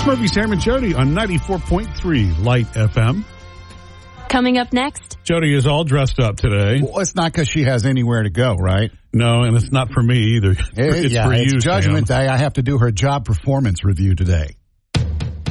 Murphy, Sam, and Jody on 94.3 Light FM. Coming up next. Jody is all dressed up today. Well, it's not because she has anywhere to go, right? No, and it's not for me either. It's for you, Judgment Sam. Day. I have to do her job performance review today.